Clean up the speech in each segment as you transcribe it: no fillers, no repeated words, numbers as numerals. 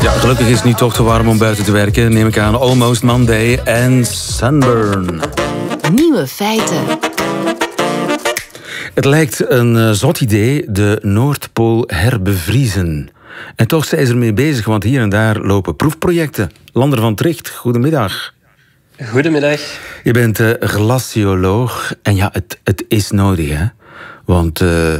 Ja, gelukkig is het nu toch te warm om buiten te werken. Neem ik aan Almost Monday en Sunburn. Nieuwe feiten. Het lijkt een zot idee de Noordpool herbevriezen. En toch zijn ze ermee bezig, want hier en daar lopen proefprojecten. Lander van Tricht, goedemiddag. Goedemiddag. Je bent glacioloog en ja, het is nodig, hè? Want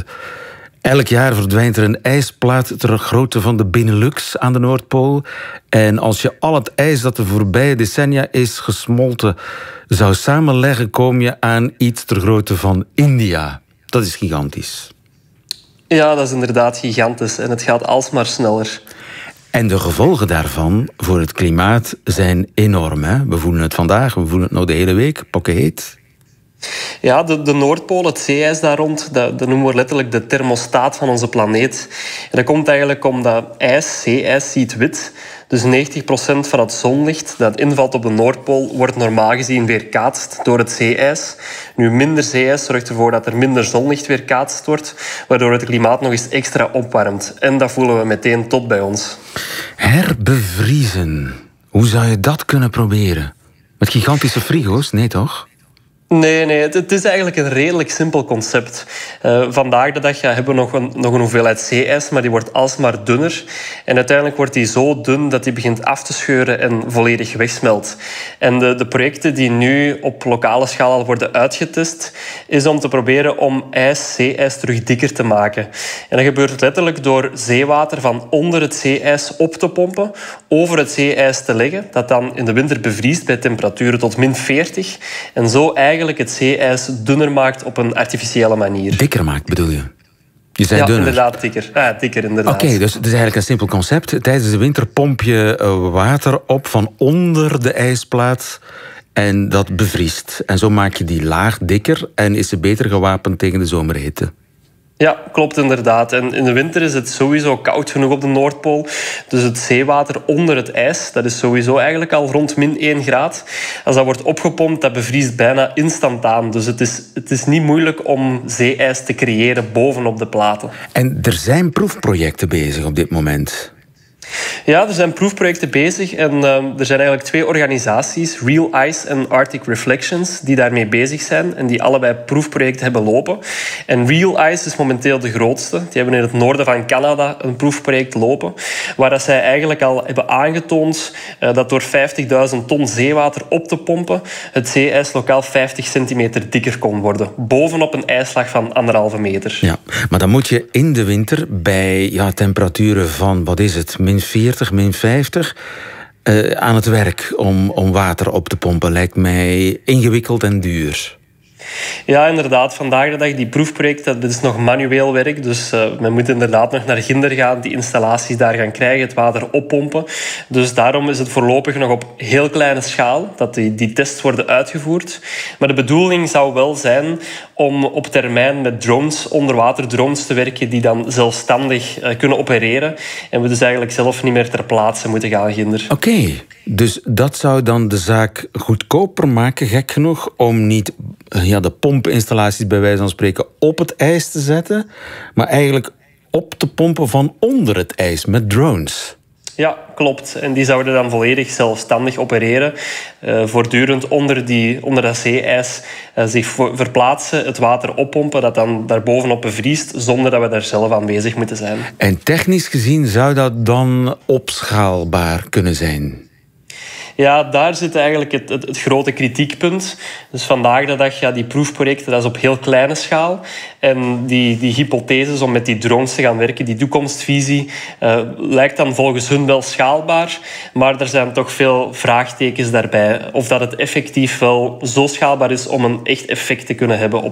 elk jaar verdwijnt er een ijsplaat ter grootte van de Benelux aan de Noordpool. En als je al het ijs dat de voorbije decennia is gesmolten zou samenleggen, kom je aan iets ter grootte van India. Dat is gigantisch. Ja, dat is inderdaad gigantisch en het gaat alsmaar sneller. En de gevolgen daarvan voor het klimaat zijn enorm. Hè? We voelen het vandaag, we voelen het nou de hele week, pokkenheet. Ja, de Noordpool, het zeeijs daar rond, dat noemen we letterlijk de thermostaat van onze planeet. En dat komt eigenlijk omdat zeeijs ziet wit. Dus 90% van het zonlicht dat invalt op de Noordpool wordt normaal gezien weerkaatst door het zeeijs. Nu, minder zeeijs zorgt ervoor dat er minder zonlicht weerkaatst wordt, waardoor het klimaat nog eens extra opwarmt. En dat voelen we meteen tot bij ons. Herbevriezen. Hoe zou je dat kunnen proberen? Met gigantische frigo's? Nee, toch? Nee, het is eigenlijk een redelijk simpel concept. Vandaag de dag hebben we nog een hoeveelheid zeeijs, maar die wordt alsmaar dunner. En uiteindelijk wordt die zo dun dat die begint af te scheuren en volledig wegsmelt. En de projecten die nu op lokale schaal al worden uitgetest, is om te proberen om zeeijs terug dikker te maken. En dat gebeurt letterlijk door zeewater van onder het zeeijs op te pompen, over het zeeijs te leggen, dat dan in de winter bevriest bij temperaturen tot -40. En zo eigenlijk het zeeijs dunner maakt op een artificiële manier. Dikker maakt, bedoel je? Je zei ja, dunner. Inderdaad, dikker. Ja, dikker, inderdaad. Oké, dus het is eigenlijk een simpel concept. Tijdens de winter pomp je water op van onder de ijsplaat en dat bevriest. En zo maak je die laag dikker en is ze beter gewapend tegen de zomerhitte. Ja, klopt inderdaad. En in de winter is het sowieso koud genoeg op de Noordpool. Dus het zeewater onder het ijs, dat is sowieso eigenlijk al rond -1 graad. Als dat wordt opgepompt, dat bevriest bijna instantaan. Dus het is niet moeilijk om zeeijs te creëren bovenop de platen. En er zijn proefprojecten bezig op dit moment. Ja, er zijn proefprojecten bezig en er zijn eigenlijk 2 organisaties, Real Ice en Arctic Reflections, die daarmee bezig zijn en die allebei proefprojecten hebben lopen. En Real Ice is momenteel de grootste. Die hebben in het noorden van Canada een proefproject lopen, waar dat zij eigenlijk al hebben aangetoond dat door 50.000 ton zeewater op te pompen het zeeijs lokaal 50 centimeter dikker kon worden, bovenop een ijslaag van 1,5 meter. Ja, maar dan moet je in de winter bij temperaturen van, wat is het, -40, -50... aan het werk om water op te pompen. Lijkt mij ingewikkeld en duur. Ja, inderdaad. Vandaag de dag, die proefproject, dat is nog manueel werk. Dus men moet inderdaad nog naar Ginder gaan, die installaties daar gaan krijgen, het water oppompen. Dus daarom is het voorlopig nog op heel kleine schaal dat die tests worden uitgevoerd. Maar de bedoeling zou wel zijn om op termijn met drones, onderwaterdrones te werken, die dan zelfstandig kunnen opereren. En we dus eigenlijk zelf niet meer ter plaatse moeten gaan, Ginder. Oké, dus dat zou dan de zaak goedkoper maken, gek genoeg, om niet de pompinstallaties bij wijze van spreken op het ijs te zetten, maar eigenlijk op te pompen van onder het ijs met drones. Ja, klopt. En die zouden dan volledig zelfstandig opereren. Voortdurend onder dat zeeijs zich verplaatsen, het water oppompen, dat dan daarbovenop bevriest, zonder dat we daar zelf aanwezig moeten zijn. En technisch gezien zou dat dan opschaalbaar kunnen zijn? Ja, daar zit eigenlijk het grote kritiekpunt. Dus vandaag de dag, die proefprojecten, dat is op heel kleine schaal. En die hypotheses om met die drones te gaan werken, die toekomstvisie, lijkt dan volgens hun wel schaalbaar. Maar er zijn toch veel vraagtekens daarbij. Of dat het effectief wel zo schaalbaar is om een echt effect te kunnen hebben op